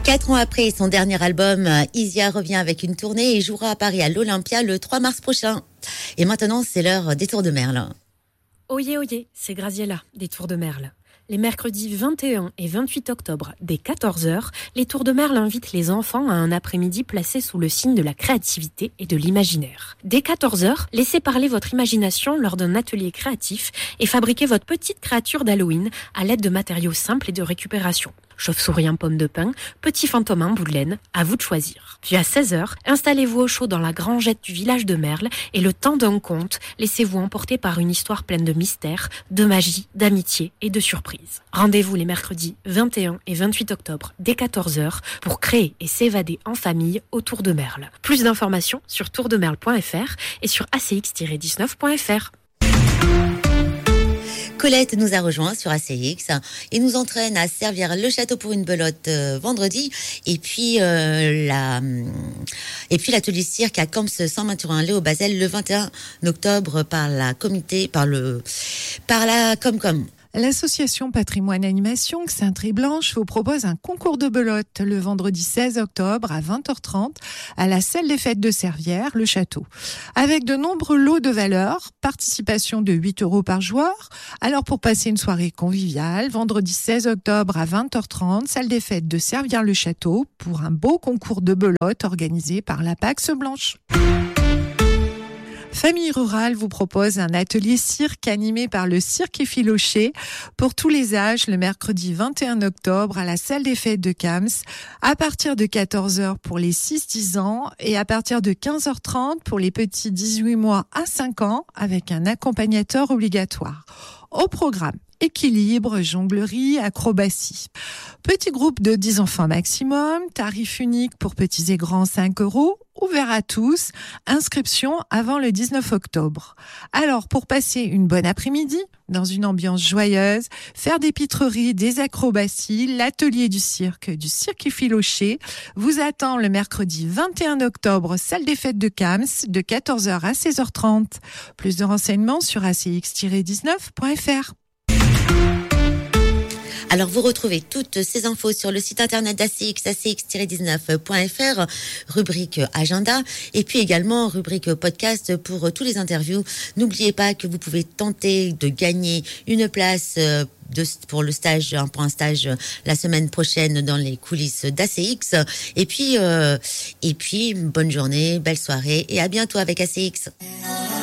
4 ans après son dernier album, Isia revient avec une tournée et jouera à Paris à l'Olympia le 3 mars prochain. Et maintenant, c'est l'heure des Tours de Merle. Oyez, oyez, c'est Graziella, des Tours de Merle. Les mercredis 21 et 28 octobre, dès 14h, les Tours de Merle invitent les enfants à un après-midi placé sous le signe de la créativité et de l'imaginaire. Dès 14h, laissez parler votre imagination lors d'un atelier créatif et fabriquez votre petite créature d'Halloween à l'aide de matériaux simples et de récupération. Chauve-souris en pomme de pin, petit fantôme en bout de laine, à vous de choisir. Puis à 16h, installez-vous au chaud dans la grangette du village de Merle et le temps d'un conte, laissez-vous emporter par une histoire pleine de mystère, de magie, d'amitié et de surprise. Rendez-vous les mercredis 21 et 28 octobre dès 14h pour créer et s'évader en famille autour de Merle. Plus d'informations sur tourdemerle.fr et sur acx-19.fr. Colette nous a rejoint sur ACX et nous entraîne à servir le château pour une belote vendredi et puis l'atelier cirque à Camps Saint-Mathurin-Léo Basel le 21 octobre par la Comcom. L'association Patrimoine Animation Saint-Tré-Blanche vous propose un concours de belote le vendredi 16 octobre à 20h30 à la salle des fêtes de Servières, le château. Avec de nombreux lots de valeur, participation de 8 € par joueur. Alors pour passer une soirée conviviale, vendredi 16 octobre à 20h30, salle des fêtes de Servières, le château pour un beau concours de belote organisé par la Pax Blanche. Famille Rurale vous propose un atelier cirque animé par le Cirque Effiloché pour tous les âges le mercredi 21 octobre à la salle des fêtes de Camps à partir de 14h pour les 6-10 ans et à partir de 15h30 pour les petits 18 mois à 5 ans avec un accompagnateur obligatoire. Au programme, équilibre, jonglerie, acrobatie. Petit groupe de 10 enfants maximum, tarif unique pour petits et grands 5 €, ouvert à tous, inscription avant le 19 octobre. Alors, pour passer une bonne après-midi, dans une ambiance joyeuse, faire des pitreries, des acrobaties, l'atelier du Cirque Effiloché vous attend le mercredi 21 octobre, salle des fêtes de Camps, de 14h à 16h30. Plus de renseignements sur acx-19.fr. Alors, vous retrouvez toutes ces infos sur le site internet d'ACX, acx-19.fr, rubrique agenda, et puis également rubrique podcast pour tous les interviews. N'oubliez pas que vous pouvez tenter de gagner une place pour un stage la semaine prochaine dans les coulisses d'ACX. Et puis, bonne journée, belle soirée, et à bientôt avec ACX.